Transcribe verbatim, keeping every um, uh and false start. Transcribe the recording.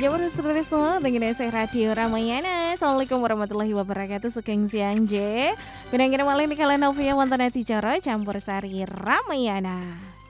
Jabar Trisno dengan S Radio Ramayana. Assalamualaikum warahmatullahi wabarakatuh. Sugeng siang J. Pinang-pinang malih di kalian Novia wonten ati cara campur sari Ramayana.